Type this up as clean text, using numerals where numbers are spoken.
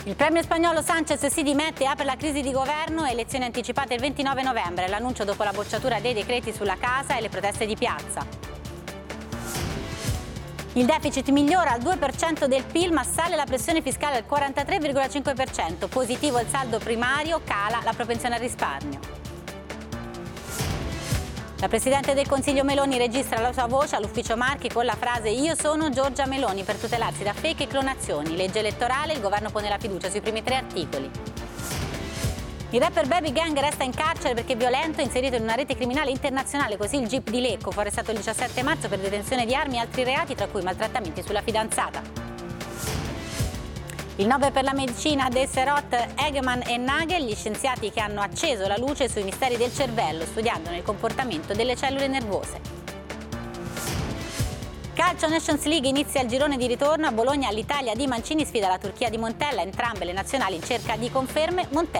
Il premier spagnolo Sánchez si dimette e apre la crisi di governo, elezioni anticipate il 29 novembre, l'annuncio dopo la bocciatura dei decreti sulla casa e le proteste di piazza. Il deficit migliora al 2% del PIL, ma sale la pressione fiscale al 43,5%, positivo il saldo primario, cala la propensione al risparmio. La Presidente del Consiglio Meloni registra la sua voce all'ufficio Marchi con la frase "Io sono Giorgia Meloni" per tutelarsi da fake e clonazioni. Legge elettorale, il governo pone la fiducia sui primi 3 articoli. Il rapper Baby Gang resta in carcere perché violento, inserito in una rete criminale internazionale, così il GIP di Lecco fu arrestato il 17 marzo per detenzione di armi e altri reati, tra cui maltrattamenti sulla fidanzata. Il Nobel per la medicina dei Serot, Eggman e Nagel, gli scienziati che hanno acceso la luce sui misteri del cervello, studiandone il comportamento delle cellule nervose. Calcio Nations League inizia il girone di ritorno a Bologna. L'Italia di Mancini sfida la Turchia di Montella, entrambe le nazionali in cerca di conferme. Montella